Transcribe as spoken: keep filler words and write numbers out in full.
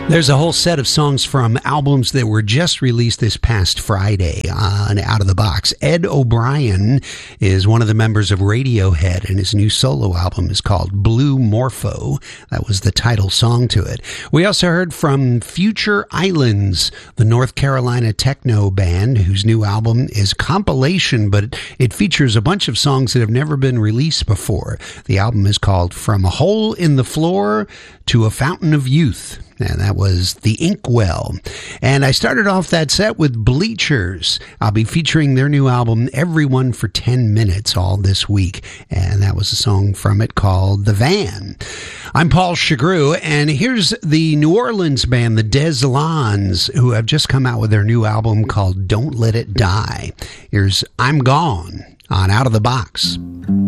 There's a whole set of songs from albums that were just released this past Friday on Out of the Box. Ed O'Brien is one of the members of Radiohead, and his new solo album is called Blue Morpho. That was the title song to it. We also heard from Future Islands, the North Carolina techno band, whose new album is compilation, but it features a bunch of songs that have never been released before. The album is called From a Hole in the Floor to a Fountain of Youth. And that was The Inkwell. And I started off that set with Bleachers. I'll be featuring their new album, Everyone for ten minutes, all this week. And that was a song from it called The Van. I'm Paul Chagru, and here's the New Orleans band, the Des Lans, who have just come out with their new album called Don't Let It Die. Here's I'm Gone on Out of the Box.